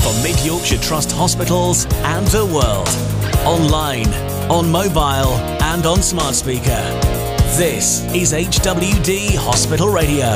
from Mid-Yorkshire Trust hospitals and the world. Online, on mobile and on smart speaker. This is HWD Hospital Radio.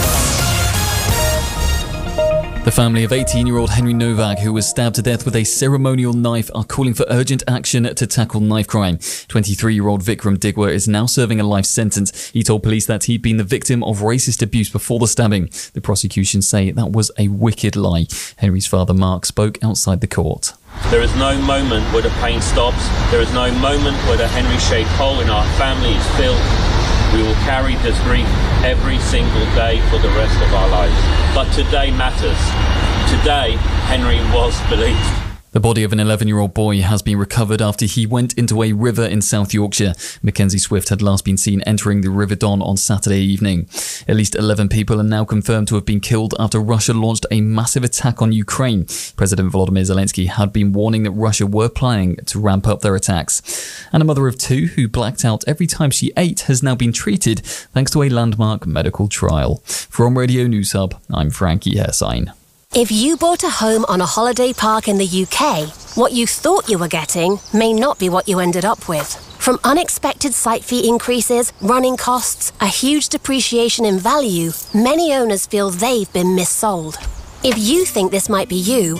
The family of 18-year-old Henry Novak, who was stabbed to death with a ceremonial knife, are calling for urgent action to tackle knife crime. 23-year-old Vikram Digwa is now serving a life sentence. He told police that he'd been the victim of racist abuse before the stabbing. The prosecution say that was a wicked lie. Henry's father, Mark, spoke outside the court. There is no moment where the pain stops. There is no moment where the Henry-shaped hole in our family is filled. We will carry this grief every single day for the rest of our lives. But today matters. Today, Henry was believed. The body of an 11-year-old boy has been recovered after he went into a river in South Yorkshire. Mackenzie Swift had last been seen entering the River Don on Saturday evening. At least 11 people are now confirmed to have been killed after Russia launched a massive attack on Ukraine. President Volodymyr Zelensky had been warning that Russia were planning to ramp up their attacks. And a mother of two who blacked out every time she ate has now been treated thanks to a landmark medical trial. From Radio News Hub, I'm Frankie Hessine. If you bought a home on a holiday park in the UK, what you thought you were getting may not be what you ended up with. From unexpected site fee increases, running costs, a huge depreciation in value, many owners feel they've been missold. If you think this might be you,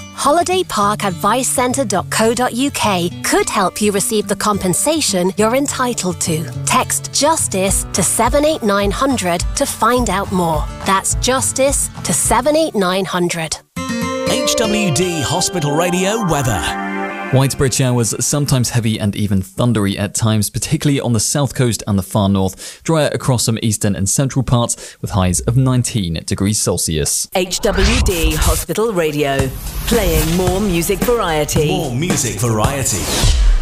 holidayparkadvicecentre.co.uk could help you receive the compensation you're entitled to. Text JUSTICE to 78900 to find out more. That's JUSTICE to 78900. HWD Hospital Radio weather. Widespread showers, sometimes heavy and even thundery at times, particularly on the south coast and the far north. Drier across some eastern and central parts with highs of 19 degrees Celsius. HWD Hospital Radio, playing more music variety. More music variety.